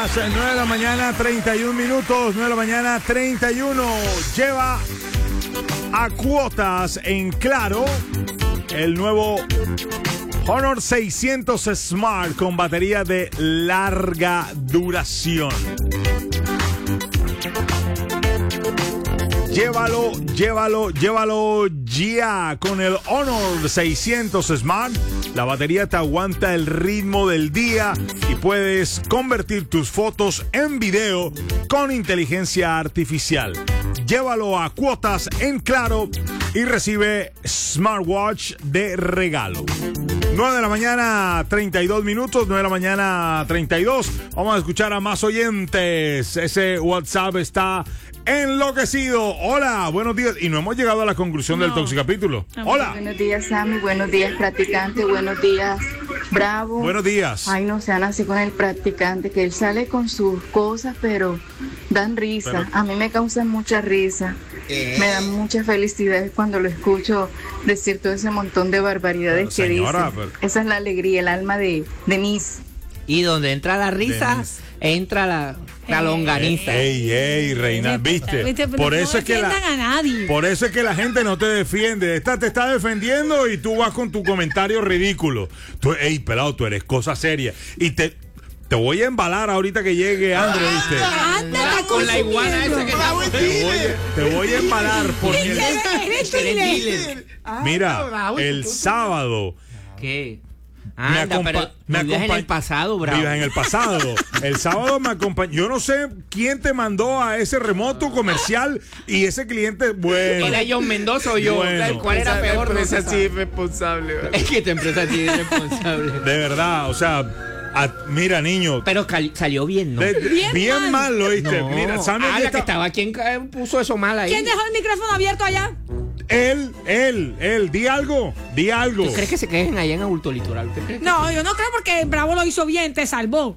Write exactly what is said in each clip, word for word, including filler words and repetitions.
días, nueve de la mañana, treinta y un minutos, nueve de la mañana, treinta y uno. Lleva a cuotas en Claro el nuevo Honor seiscientos Smart con batería de larga duración. Llévalo, llévalo, llévalo ya con el Honor seiscientos Smart. La batería te aguanta el ritmo del día y puedes convertir tus fotos en video con inteligencia artificial. Llévalo a cuotas en Claro y recibe smartwatch de regalo. nueve de la mañana, treinta y dos minutos, nueve de la mañana, treinta y dos. Vamos a escuchar a más oyentes. Ese WhatsApp está enloquecido. Hola, buenos días. Y no hemos llegado a la conclusión no. del Toxicapítulo. No. Hola. Buenos días, Sammy. Buenos días, practicante. Buenos días, Bravo. Buenos días. Ay, no sean así con el practicante, que él sale con sus cosas, pero dan risa. Pero... a mí me causan mucha risa. Eh. Me dan mucha felicidad cuando lo escucho decir todo ese montón de barbaridades pero, que señora, dice. Pero... esa es la alegría, el alma de Denise. Y donde entra la risa, Denise. entra la, la longaniza. Ey, ey, reina, ¿viste? ¿Viste? Por eso no es que la, a nadie. Por eso es que la gente no te defiende. Esta te está defendiendo y tú vas con tu comentario ridículo. Tú, ey, pelado, tú eres cosa seria. Y te... Te voy a embalar ahorita que llegue André, ¿viste? Ah, anda, con la iguana esa que está. Te voy, te voy a embalar porque... el... Mira, el sábado... ¿Qué? Anda, me, acompa- me acompañó en el pasado, Bravo. Vives en el pasado. El sábado me acompañó. Yo no sé quién te mandó a ese remoto comercial y ese cliente, bueno. ¿Era John Mendoza o yo? Bueno. ¿Cuál era peor? La empresa sí es responsable. ¿Verdad? Es que esta empresa sí es responsable. De verdad, o sea... A, mira, niño. Pero cal, salió bien, ¿no? De, de, bien, bien mal, mal lo oíste. No. Mira, ¿sabes ah, que, la que estaba? ¿Quién puso eso mal ahí? ¿Quién dejó el micrófono abierto allá? Él, él, él. Di algo, di algo. ¿Tú crees que se quejen allá en Adulto Litoral? No, yo no creo porque Bravo lo hizo bien, te salvó.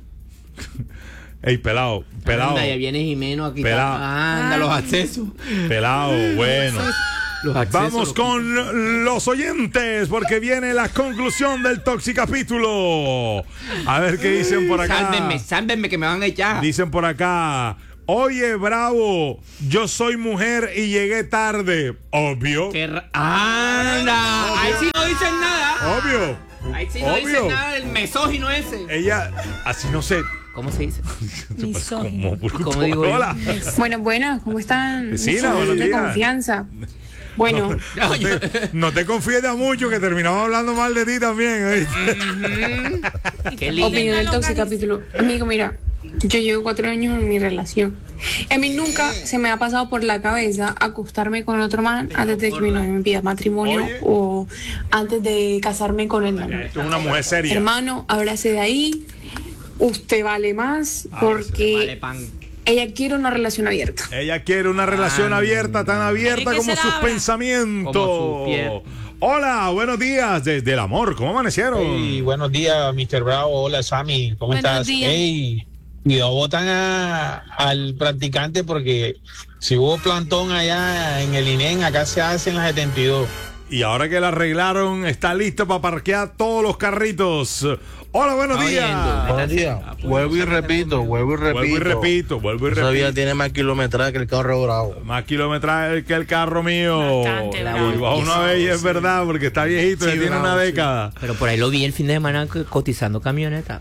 Ey, pelado, pelado. Anda, ya viene Jimeno aquí. Pelado. Anda, ah. los accesos. Pelado, bueno. Los accesos, Vamos con que... los oyentes, porque viene la conclusión del Toxicapítulo. A ver qué dicen por acá. Sálvenme, sálvenme que me van a echar. Dicen por acá: oye, Bravo, yo soy mujer y llegué tarde. Obvio. Ra- ¡Anda! Obvio. Ahí sí no dicen nada. Obvio. Ahí sí no Obvio. dicen nada del misógino ese. Ella, así no sé. ¿Cómo se dice? ¿Cómo, ¿Cómo digo yo? Hola. Bueno, buenas, ¿cómo están? Vecina, buenos días. De confianza. Bueno. No, no, te, no te confíes de mucho que terminamos hablando mal de ti también. Mm-hmm. Qué lindo. Opinión del Toxicapítulo. Amigo, mira, yo llevo cuatro años en mi relación. A mí nunca se me ha pasado por la cabeza acostarme con otro man antes de que mi novio me pida matrimonio. Oye. O antes de casarme con él. Esto es una mujer seria. Hermano, ábrase de ahí. Usted vale más porque... Vale pan. Ella quiere una relación abierta. Ella quiere una relación ah, abierta, tan abierta como sus abra? pensamientos. Como su Hola, buenos días desde el amor. ¿Cómo amanecieron? Hey, buenos días, mister Bravo. Hola, Sammy. ¿Cómo buenos estás? Días. Hey, cuidado, votan a, al practicante porque si hubo plantón allá en el I N E M, acá se hacen las setenta y dos. Y ahora que la arreglaron, está listo para parquear todos los carritos. Hola, buenos días. Buenos días. Vuelvo y repito, vuelvo y repito. Vuelvo y repito, vuelvo y repito. Todavía tiene más kilometraje que el carro Bravo. Más kilometraje que el carro mío. Bastante, Bravo. Una vez y es verdad, porque está viejito, sí, ya tiene bravo, una década. Sí. Pero por ahí lo vi el fin de semana cotizando camioneta.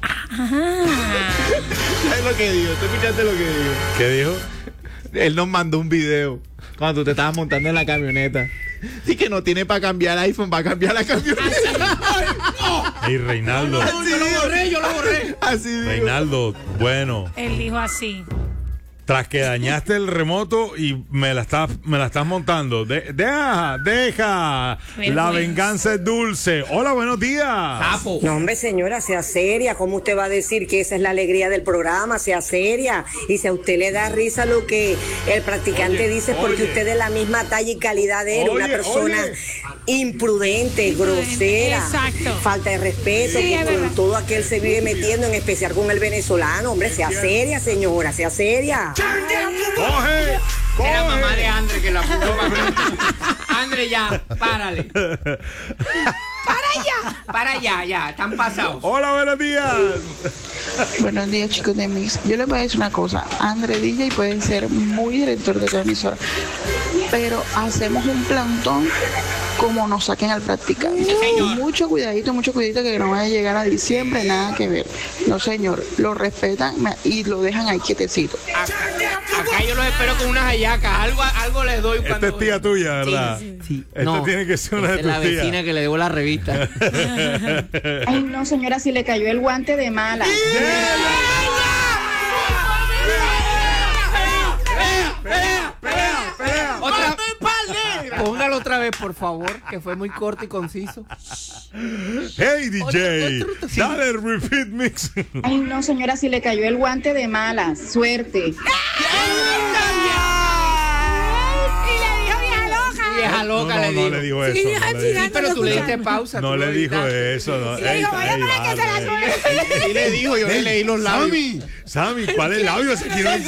¿Sabes lo que dijo? ¿Tú escuchaste lo que dijo? ¿Qué dijo? Él nos mandó un video cuando tú te estabas montando en la camioneta. Sí, que no tiene para cambiar el iPhone, para cambiar la camioneta. ¡Ay, no! Ey, Reinaldo. No, yo lo borré, yo lo borré. Así digo. Reinaldo, bueno. Él dijo así. Tras que dañaste el remoto y me la estás, me la estás montando. De, deja, deja. La venganza es dulce. Hola, buenos días. Sapo. No, hombre, señora, sea seria. ¿Cómo usted va a decir que esa es la alegría del programa? Sea seria. Y si a usted le da risa lo que el practicante oye, dice, porque oye. usted es la misma talla y calidad de él, oye, una persona oye. imprudente, grosera, exacto. falta de respeto, sí, que con todo aquel se vive metiendo, en especial con el venezolano. Hombre, sea seria, señora, sea seria. ¡Coge! ¡Coge! Era mamá de André que la puso. André, ya, párale. ¡Para allá! Para allá, ya, están pasados. Hola, buenos días. Buenos días, chicos de Mix. Yo les voy a decir una cosa. André D J puede ser muy director de la emisora, pero hacemos un plantón como nos saquen al practicante. Mucho cuidadito, mucho cuidadito que no vaya a llegar a diciembre, nada que ver. No, señor, lo respetan y lo dejan ahí quietecito. Acá, acá yo los espero con unas hallacas. Algo, algo les doy cuando... Esta es tía tuya, ¿verdad? Sí, sí. Esta No, tiene que ser una de esta es tus la tías. vecina que le debo la revista. Ay, no, señora, si le cayó el guante de mala. Otra, póngalo otra vez, por favor, que fue muy corto y conciso. Hey, D J, Otro- otro- sí. dale el repeat mix. Ay, no, señora, si le cayó el guante de mala. Suerte. Y le dijo vieja loca. Vieja No, loca no, le no digo. le dijo Sí, eso. hija, no le sí, dijo- Sí, pero tú le diste escuchando. pausa. No tú le lo dijo editaste. eso. No. Y le dijo, vaya para que se la vale. suelte. Sí le dijo, yo le leí los labios. Sammy, Sammy, ¿cuál es el labio? Ese aquí no dice-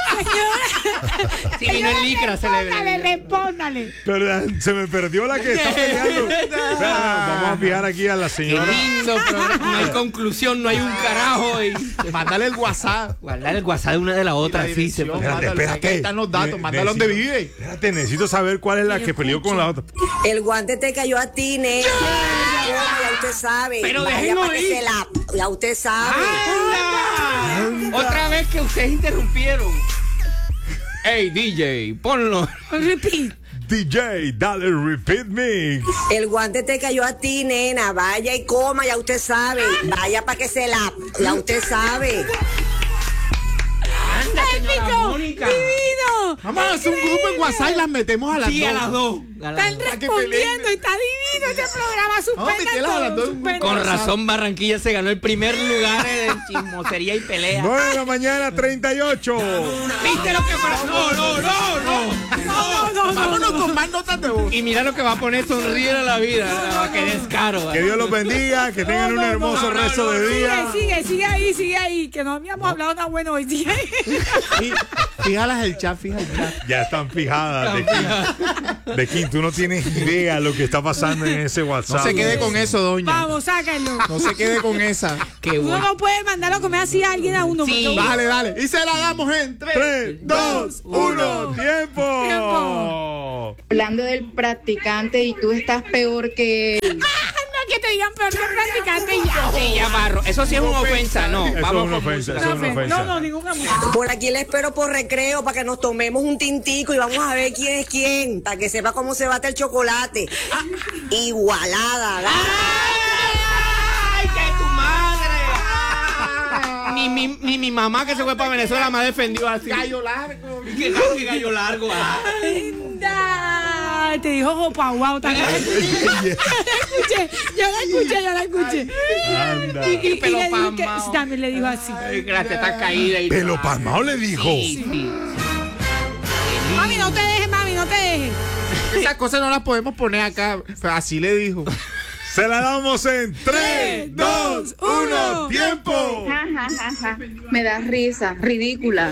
Si vino en licra, se Respóndale, le... respóndale. Pero se me perdió la que está peleando. Espera, vamos a fijar aquí a la Qué señora. lindo programa. No hay conclusión, no hay un carajo. Y... Mándale el WhatsApp. Guardar el WhatsApp de una de la otra, sí. Se... dirección. Espérate, Mándalo, espérate. ahí están los datos, Ne- mándalo donde necesito- vive. Espérate, necesito saber cuál es la que peleó con la otra. El guante te cayó a ti, nena. Ya usted sabe. Pero Vaya déjenlo pa' que ir. se la... Ya usted sabe. ¡Anda! Otra vez que ustedes interrumpieron. Ey, D J, ponlo. Repeat. D J, dale el repeat mix. El guante te cayó a ti, nena. Vaya y coma, ya usted sabe. Vaya para que se la... Ya usted sabe. Anda, señora ¡Épico! Mónica. ¡Divino! Vamos a hacer un grupo en WhatsApp y las metemos a las Sí, dos. a las dos. A las Están dos. respondiendo, está divino este programa. Vamos a meterlas a las Suspendan dos. todo, suspendan. Con razón, Barranquilla se ganó el primer lugar en chismosería y pelea. nueve de la mañana, treinta y ocho. ¿Viste lo que pasó? No, no, no, no. No, no, no, Vámonos no. con más notas de voz. Y mira lo que va a poner sonríe a la vida. Ah, qué descaro. Que Dios los bendiga, que tengan un no, hermoso no, no, resto de Sigue, día. sigue, sigue ahí, sigue ahí. Que no habíamos hablado nada bueno hoy. Sigue ahí. Sí, fíjalas el chat, fija el chat. Ya están fijadas de Kim. De Kim, tú no tienes idea lo que está pasando en ese No WhatsApp. se quede con eso, doña. Vamos, sáquenlo. No se quede con esa. Qué Uno bueno. no puede mandarlo a comer así a alguien a uno. Sí. porque- Dale, dale. Y se la damos en tres. tres, dos, uno, tiempo. Tiempo. Hablando del practicante y tú estás peor que él. No, que te digan peor que practicante y ya. Sí, ya barro. Eso sí es una ofensa, no. Eso es Vamos una con ofensa, música. eso es una ofensa. No, no, ninguna música. Por aquí le espero por recreo para que nos tomemos un tintico y vamos a ver quién es quién. Para que sepa cómo se bate el chocolate. Igualada. ¿verdad? ¡Ay, que tu madre! Ni mi, ni mi mamá que se fue para Venezuela me ha defendido así. Gallo largo. ¿Y qué gallo, qué gallo largo? Ah. Ay, te dijo Jopa, wow, también. Yo la escuché, yo la escuché, yo la escuché. Anda. Y, y- y Pelo le dijo que pasmao. también le dijo así. Ay, que la teta caída. Y Pelo pasmado le dijo. Sí, sí. Mami, no te dejes, mami, no te dejes. Esas cosas no las podemos poner acá. Pero así le dijo. Se la damos en tres, dos, uno, tiempo. Ja, ja, ja, ja. Me das risa, ridícula.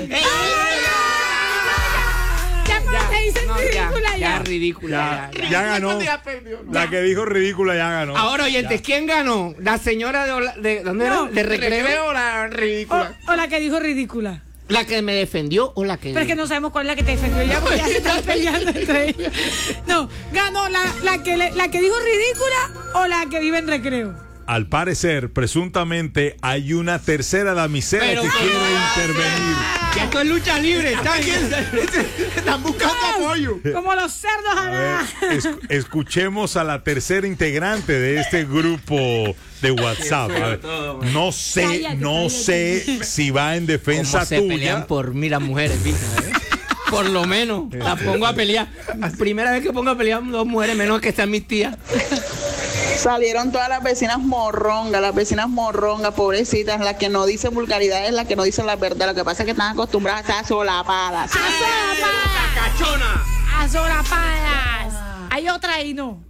Ya cuando te dicen No, ya, ridícula ya, ya. ridícula. Ya, ya. ya ganó. La que dijo ridícula ya ganó. Ahora, oyentes, ¿quién ganó? ¿La señora de, Ola- de ¿dónde No, era? ¿De recreo o la ridícula? O, o la que dijo ridícula. ¿La que me defendió o la que...? Pero es que no sabemos cuál es la que te defendió ya porque ya se están peleando entre ellos. No, ganó la, la, que le- la que dijo ridícula o la que vive en recreo. Al parecer, presuntamente, hay una tercera damisela Pero- que quiere intervenir. Ya esto es lucha libre, ¿está bien? Están buscando apoyo. Como los cerdos A ver, allá. es- escuchemos a la tercera integrante de este grupo de WhatsApp. A ver, no sé, Cállate, no cállate. sé si va en defensa ¿Cómo se pelean tuya. por mí las mujeres, ¿viste? ¿Eh? Por lo menos, las pongo a pelear. Primera vez que pongo a pelear dos mujeres, menos que sean mis tías. Salieron todas las vecinas morrongas, las vecinas morrongas, pobrecitas, las que no dicen vulgaridades, las que no dicen la verdad. Lo que pasa es que están acostumbradas a estar solapadas. ¡Cachona! ¡A solapadas! Hay otra ahí, no.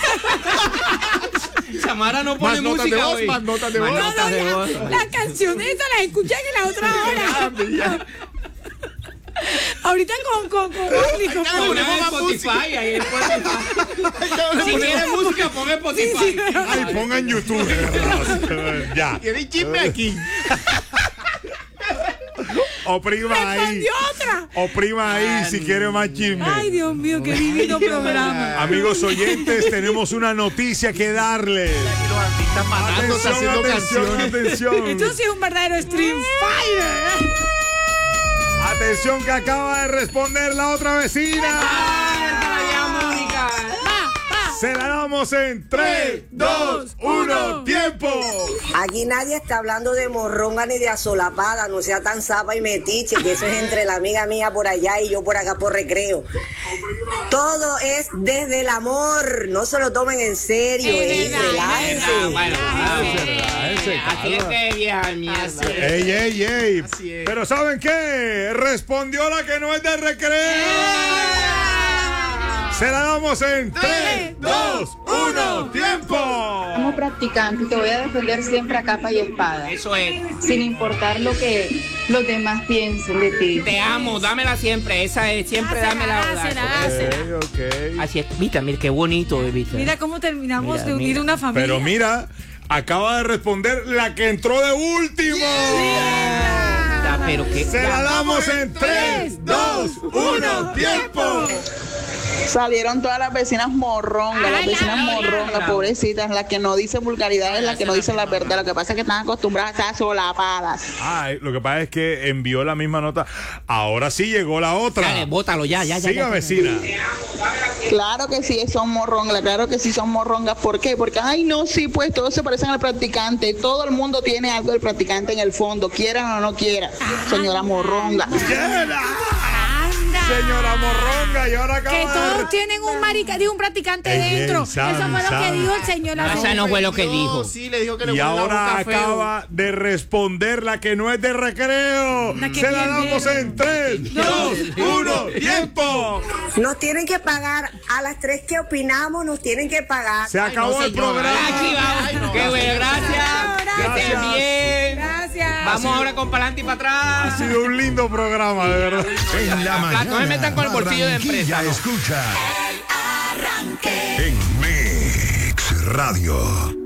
Samara no pone Más notas música de voz, hoy. más notas de Más voz. No, notas no, de voz. ya. Las canciones esas las escuché en la otra hora. Ahorita con con con Apple, con- No, una de Spotify, ahí en Spotify. Si quieres música, pon Spotify. Sí, sí. Ay, pongan YouTube. de verdad. Ya. ¿Quieres chisme aquí? Oprima ahí. Respondió otra. Oprima ahí si quiere más chisme. Ay, Dios mío, qué divino programa. Amigos oyentes, tenemos una noticia que darles. Los artistas matándose Atención, haciendo atención, canciones. atención. Esto sí es un verdadero stream fighter. Atención que acaba de responder la otra vecina. Mónica. Se la damos en tres, dos, uno, tiempo. Aquí nadie está hablando de morronga ni de asolapada, no sea tan zapa y metiche, que eso es entre la amiga mía por allá y yo por acá por recreo. Todo es desde el amor, no se lo tomen en serio, eh, relájense. Bueno, Relájense, así es que vieja mierda. Ey, ey, ey. Así es. Pero ¿saben qué? Respondió la que no es de recreo. Se la damos en tres, dos, uno, tiempo. Como practicante te voy a defender siempre a capa y espada, Eso es. sin importar lo que los demás piensen de ti. Te amo, dámela siempre. Esa es, siempre dámela. Dásela, ¿verdad? dásela. Ok, ok. Así es. Viste, mira qué bonito, viste. Mira cómo terminamos Mira, de unir mira. una familia. Pero mira, acaba de responder la que entró de último. Ya, pero que Se la damos en tres, dos, uno, tiempo. Salieron todas las vecinas morrongas, las vecinas morrongas, pobrecitas, las que no dicen vulgaridades, las que no dicen la verdad. Lo que pasa es que están acostumbradas a estar solapadas. Ay, lo que pasa es que envió la misma nota. Ahora sí llegó la otra. Dale, bótalo ya, ya, ya. Siga, ya. vecina. Claro que sí, son morrongas, claro que sí son morrongas. ¿Por qué? Porque, ay, no, sí, pues todos se parecen al practicante. Todo el mundo tiene algo del practicante en el fondo, quieran o no quieran. Señora morronga. ¡Llena! Señora morronga, y ahora acaba Que de- todos tienen un marica, digo, un practicante Ey, ey, dentro. Sam, Eso fue lo Sam. que dijo el señor. No, hace- esa no fue lo que dijo. Sí, le dijo que le Y ponía la ahora boca feo. acaba de responder la que no es de recreo. La que Se la bien damos vieron. en tres, dos, uno, tiempo. Nos tienen que pagar, a las tres que opinamos nos tienen que pagar. Se acabó el programa. Aquí vamos. Ay, no. Qué bueno, gracias. Que estén Gracias. bien. Gracias. Vamos ahora con pa'lante y para Ha atrás. sido un lindo programa, de verdad. En la mañana. No me metan con el bolsillo de Barranquilla empresa, no. Escucha. En Mix Radio.